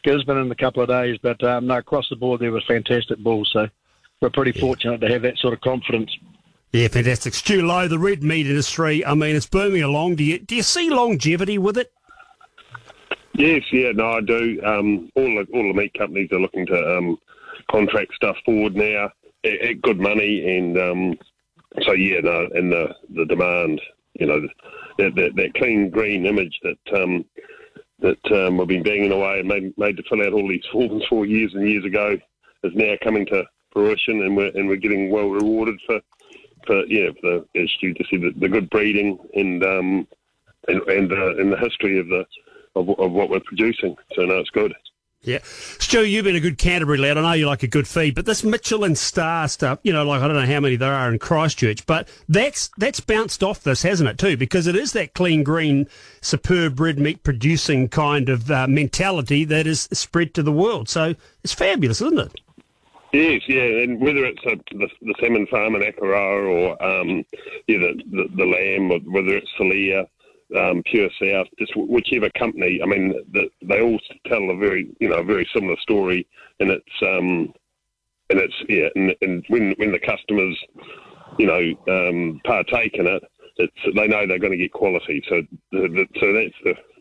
Gisborne in a couple of days. But no, across the board there were fantastic bulls. So we're pretty fortunate to have that sort of confidence. Yeah, fantastic. Stu Lowe, the red meat industry, I mean, it's booming along. Do you see longevity with it? Yes, yeah, no, I do. All the meat companies are looking to contract stuff forward now at good money, and so yeah, no, and the demand, you know, that clean green image that we've been banging away and made to fill out all these forms 4 years and years ago is now coming to fruition, and we're getting well rewarded for as Stu just said, the good breeding and the history of what we're producing. So no, it's good. Yeah. Stu, you've been a good Canterbury lad. I know you like a good feed, but this Michelin star stuff, you know, like I don't know how many there are in Christchurch, but that's bounced off this, hasn't it, too? Because it is that clean, green, superb red meat producing kind of mentality that is spread to the world. So it's fabulous, isn't it? Yes, yeah, and whether it's the salmon farm in Akaroa or the lamb, or whether it's Salia, Pure South, just whichever company. I mean, they all tell a very similar story, and and when the customers partake in it, they know they're going to get quality. So that's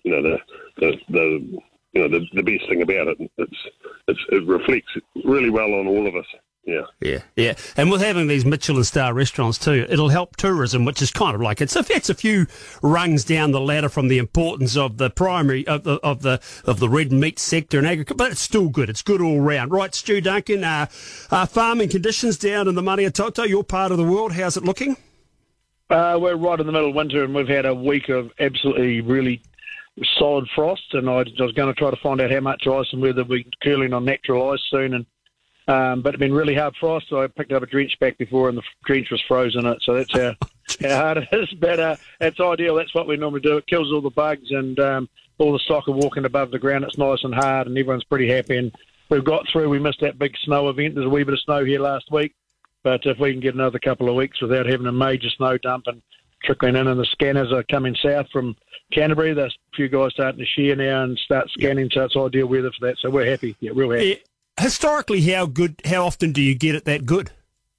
the best thing about it. It reflects really well on all of us. Yeah. And with having these Michelin star restaurants too, it'll help tourism, which is kind of like it's a few rungs down the ladder from the importance of the primary of the red meat sector and agriculture, but it's still good. It's good all round, right? Stu Duncan, farming conditions down in the Maniatoto, your part of the world, how's it looking? We're right in the middle of winter, and we've had a week of absolutely really solid frost, and I was going to try to find out how much ice and whether we're curling on natural ice soon, and but it's been really hard frost, so I picked up a drench back before, and the drench was frozen in it, so that's how hard it is. But it's ideal. That's what we normally do. It kills all the bugs, and all the stock are walking above the ground. It's nice and hard, and everyone's pretty happy. And we've got through. We missed that big snow event. There's a wee bit of snow here last week, but if we can get another couple of weeks without having a major snow dump and trickling in, and the scanners are coming south from Canterbury, there's a few guys starting to share now and start scanning, so it's ideal weather for that. So we're happy. Yeah, real happy. Yeah. Historically, how often do you get it that good?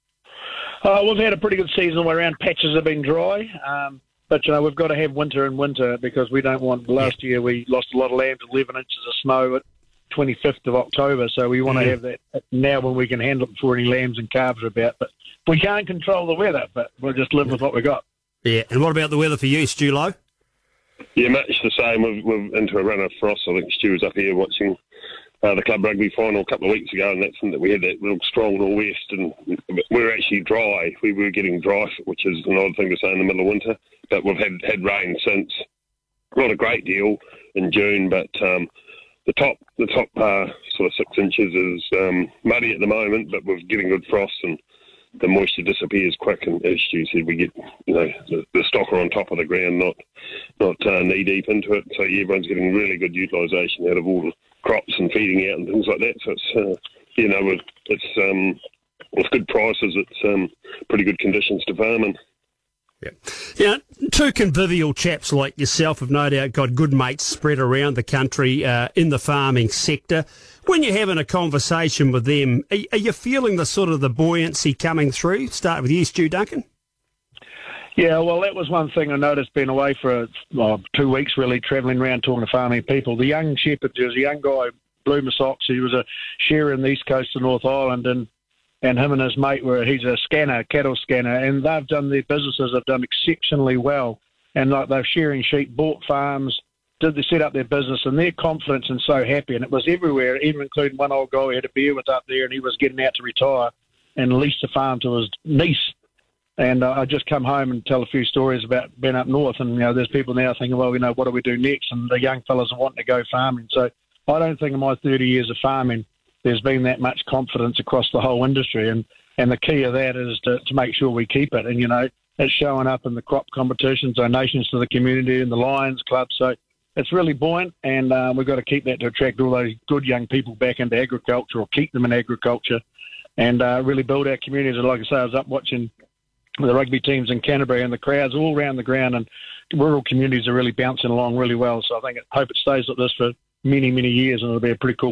We've had a pretty good season all around. Patches have been dry, but we've got to have winter and winter, because we don't want. Last year we lost a lot of lambs, 11 inches of snow at 25th of October, so we want to have that now when we can handle it before any lambs and calves are about. But we can't control the weather, but we'll just live with what we got. Yeah, and what about the weather for you, Stu Lowe? Yeah, much the same. We're into a run of frost. I think Stu was up here watching the club rugby final a couple of weeks ago, and we had that real strong nor'west, and we're actually dry. We were getting dry, which is an odd thing to say in the middle of winter, but we've had rain since. Not a great deal in June, but the top sort of 6 inches is muddy at the moment, but we're getting good frost, and the moisture disappears quick, and as Stu said, we get the stock are on top of the ground, not knee deep into it. So everyone's getting really good utilisation out of all the crops and feeding out and things like that. So it's with good prices, it's pretty good conditions to farm in. Yeah, two convivial chaps like yourself have no doubt got good mates spread around the country in the farming sector. When you're having a conversation with them, are you feeling the sort of the buoyancy coming through? Start with you, Stu Duncan. Yeah, well, that was one thing I noticed being away for 2 weeks, really, travelling around talking to farming people. The young shepherd, there was a young guy, Bloomer Socks, he was a shearer in the east coast of North Island, and him and his mate he's a scanner, cattle scanner, and they've done their businesses, have done exceptionally well. And like they're shearing sheep, bought farms, did they set up their business, and they're confident and so happy. And it was everywhere, even including one old guy who had a beer with up there, and he was getting out to retire and leased a farm to his niece. And I just come home and tell a few stories about being up north, and there's people now thinking, well, what do we do next? And the young fellas are wanting to go farming. So I don't think in my 30 years of farming there's been that much confidence across the whole industry, and the key of that is to make sure we keep it. And it's showing up in the crop competitions, donations to the community, and the Lions Club. So it's really buoyant, and we've got to keep that to attract all those good young people back into agriculture, or keep them in agriculture, and really build our communities. And like I say, I was up watching the rugby teams in Canterbury, and the crowds all around the ground, and rural communities are really bouncing along really well. So I hope it stays like this for many, many years, and it'll be a pretty cool